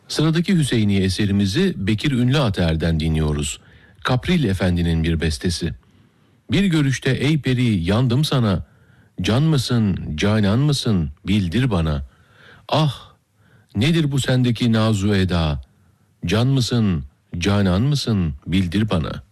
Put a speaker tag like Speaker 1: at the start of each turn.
Speaker 1: Sıradaki Hüseyini eserimizi Bekir Ünlüater'den dinliyoruz. Kapril Efendi'nin bir bestesi. Bir görüşte ey peri yandım sana, can mısın, canan mısın, bildir bana. Ah, nedir bu sendeki nazu eda, can mısın, canan mısın, bildir bana.